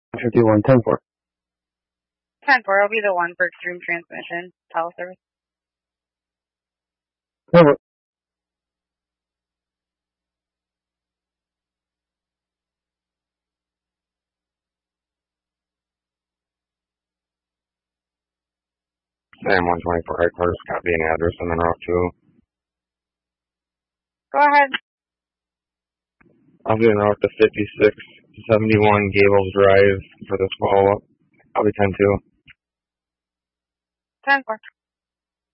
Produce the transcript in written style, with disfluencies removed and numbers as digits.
51, 10-4. 10-4, I'll be the one for Extreme Transmission, teleservice. 10-4. Sam 124 headquarters, copy an address and then route 2. Go ahead. I'll be en route to 5671 Gables Drive for this follow-up. I'll be 10-2. 10-4.